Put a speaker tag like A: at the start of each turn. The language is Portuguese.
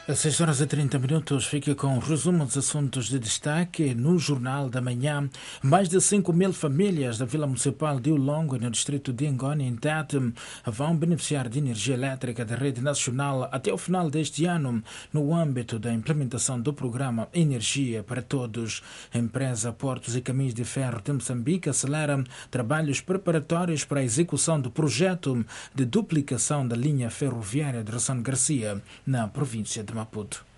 A: Às 6 horas e 30 minutos, fica com o resumo dos assuntos de destaque no Jornal da Manhã. Mais de 5.000 famílias da Vila Municipal de Ulongo, no distrito de Ngoni, em Tete, vão beneficiar de energia elétrica da rede nacional até o final deste ano, no âmbito da implementação do programa Energia para Todos. A empresa Portos e Caminhos de Ferro de Moçambique acelera trabalhos preparatórios para a execução do projeto de duplicação da linha ferroviária de Ressano Garcia, na província de Maputo.